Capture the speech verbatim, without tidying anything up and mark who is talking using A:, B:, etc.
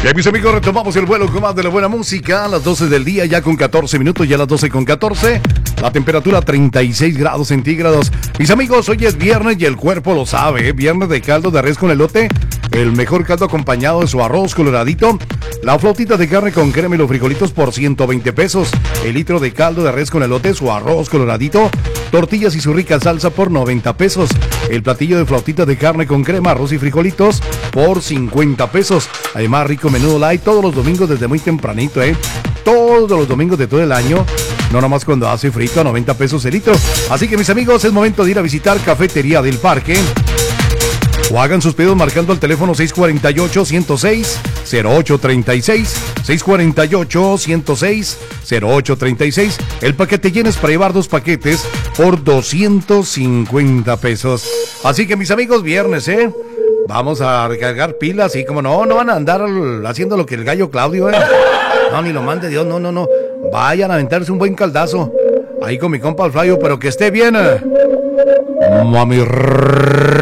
A: Bien, mis amigos, retomamos el vuelo con más de la buena música a las doce del día, ya con catorce minutos, ya a las doce con catorce. La temperatura treinta y seis grados centígrados. Mis amigos, hoy es viernes y el cuerpo lo sabe, ¿eh? Viernes de caldo de res con elote, el mejor caldo acompañado de su arroz coloradito, la flautita de carne con crema y los frijolitos por ciento veinte pesos, el litro de caldo de res con elote, su arroz coloradito, tortillas y su rica salsa por noventa pesos, el platillo de flautita de carne con crema, arroz y frijolitos por cincuenta pesos. Además, rico menudo light todos los domingos desde muy tempranito, ¿eh? Todos los domingos de todo el año, no nomás cuando hace frito, a noventa pesos el litro. Así que, mis amigos, es momento de ir a visitar Cafetería del Parque. O hagan sus pedidos marcando el teléfono seis cuatro ocho, uno cero seis, cero ocho tres seis, seis cuatro ocho, uno cero seis, cero ocho tres seis. El paquete llenes para llevar dos paquetes por doscientos cincuenta pesos. Así que, mis amigos, viernes, ¿eh? Vamos a recargar pilas y como no, no van a andar haciendo lo que el gallo Claudio, ¿eh? No, ni lo mande Dios, no, no, no. Vayan a aventarse un buen caldazo. Ahí con mi compa el Flavio, pero que esté bien. Mami.